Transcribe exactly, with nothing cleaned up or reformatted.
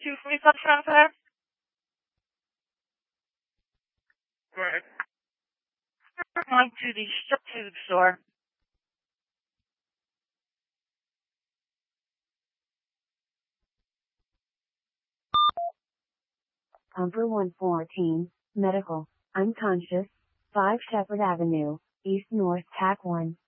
two forty-five transfer? Right. Going to the strip tube store. Pumper one fourteen, medical, unconscious, five Shepherd Avenue, East North Tack one.